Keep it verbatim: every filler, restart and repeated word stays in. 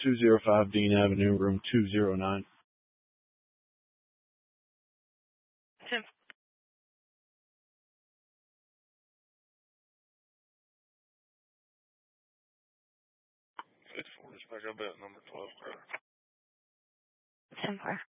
two oh five Dean Avenue, room two oh nine. ten. Six four, dispatch, I'll be at number twelve, correct? ten four.